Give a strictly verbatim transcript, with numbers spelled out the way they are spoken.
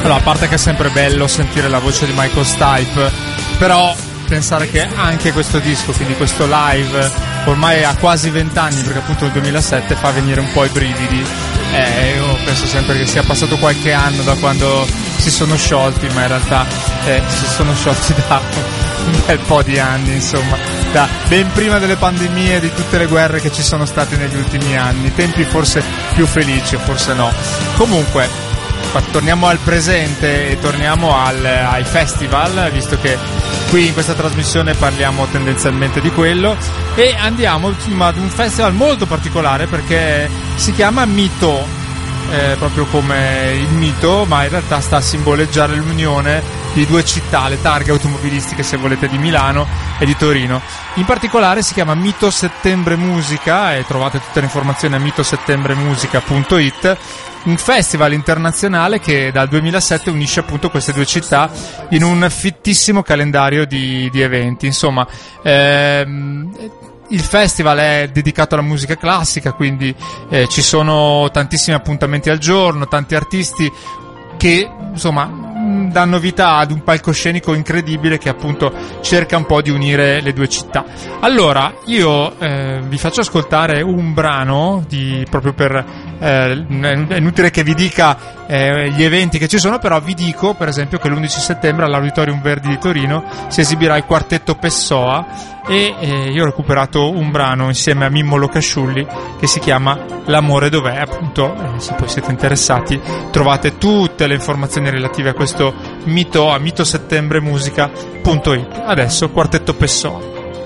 Allora, a parte che è sempre bello sentire la voce di Michael Stipe, però pensare che anche questo disco, quindi questo live, ormai ha quasi vent'anni, perché appunto nel duemilasette, fa venire un po' i brividi. Eh, io penso sempre che sia passato qualche anno da quando si sono sciolti, ma in realtà eh, si sono sciolti da un bel po' di anni, insomma, da ben prima delle pandemie e di tutte le guerre che ci sono state negli ultimi anni, tempi forse più felici, forse no. Comunque, torniamo al presente e torniamo al, ai festival, visto che qui in questa trasmissione parliamo tendenzialmente di quello, e andiamo ad un festival molto particolare perché si chiama Mito, eh, proprio come il mito, ma in realtà sta a simboleggiare l'unione di due città, le targhe automobilistiche, se volete, di Milano e di Torino. In particolare si chiama Mito Settembre Musica, e trovate tutte le informazioni a mito settembre musica punto it, un festival internazionale che dal duemilasette unisce appunto queste due città in un fittissimo calendario di, di eventi. Insomma, ehm, il festival è dedicato alla musica classica, quindi eh, ci sono tantissimi appuntamenti al giorno, tanti artisti che insomma danno vita ad un palcoscenico incredibile che appunto cerca un po' di unire le due città. Allora io eh, vi faccio ascoltare un brano di, proprio per eh, è inutile che vi dica eh, gli eventi che ci sono, però vi dico per esempio che l'undici settembre all'Auditorium Verdi di Torino si esibirà il quartetto Pessoa, e eh, io ho recuperato un brano insieme a Mimmo Locasciulli che si chiama L'amore dov'è, appunto, eh, se poi siete interessati trovate tutte le informazioni relative a questo mito a mito settembre musica punto it. Adesso quartetto Pessoa.